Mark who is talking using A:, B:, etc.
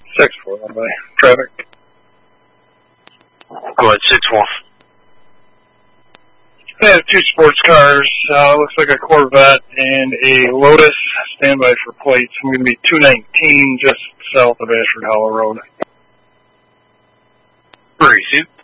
A: 6-4 on my traffic.
B: Go ahead, 6-1.
A: I have 2 sports cars. Looks like a Corvette and a Lotus. Standby for plates. I'm going to be 219 just south of Ashford Hollow Road.
B: Receive.